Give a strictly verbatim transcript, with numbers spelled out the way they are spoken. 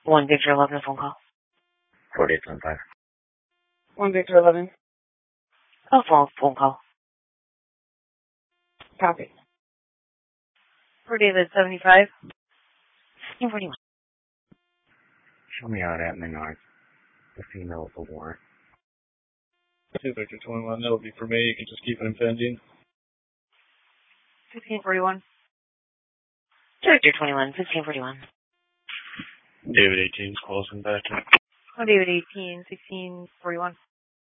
One Victor eleven, a phone call. forty-eight seventy-five. One Victor eleven. A phone, phone call. Copy. For David seventy-five. fifteen forty-one. Show me out at Menards. The female with the warrant. two Victor twenty-one, that would be for me. You can just keep it in pending. fifteen forty-one. two Victor twenty-one, fifteen forty-one. David eighteen is closing back. Oh, David eighteen, sixteen forty-one.